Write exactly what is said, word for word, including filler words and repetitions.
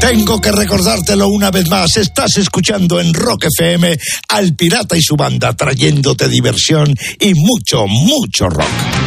Tengo que recordártelo una vez más. Estás escuchando en Rock F M al Pirata y su banda, trayéndote diversión y mucho, mucho rock.